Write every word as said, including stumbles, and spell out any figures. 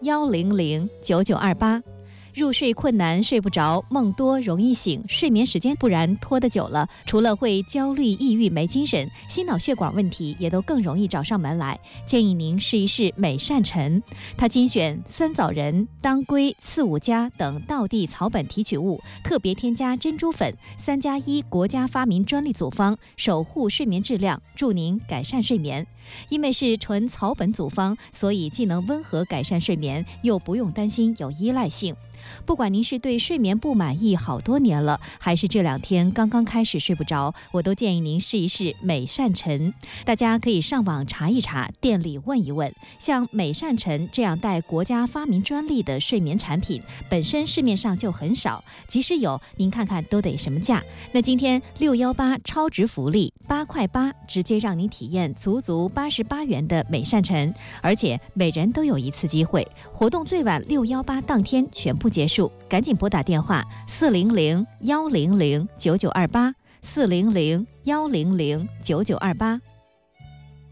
幺零零九九二八。入睡困难，睡不着，梦多容易醒，睡眠时间不然拖得久了，除了会焦虑、抑郁、没精神，心脑血管问题也都更容易找上门来。建议您试一试美善臣，它精选酸枣仁、当归、刺五加等道地草本提取物，特别添加珍珠粉，三加一国家发明专利组方，守护睡眠质量，助您改善睡眠。因为是纯草本组方，所以既能温和改善睡眠，又不用担心有依赖性。不管您是对睡眠不满意好多年了，还是这两天刚刚开始睡不着，我都建议您试一试美善臣。大家可以上网查一查，店里问一问。像美善臣这样带国家发明专利的睡眠产品，本身市面上就很少，即使有，您看看都得什么价？那今天六一八超值福利，八块八，直接让您体验足足八十八元的美善臣，而且每人都有一次机会。活动最晚六一八当天全部结束，赶紧拨打电话四零零幺零零九九二八，四零零幺零零九九二八。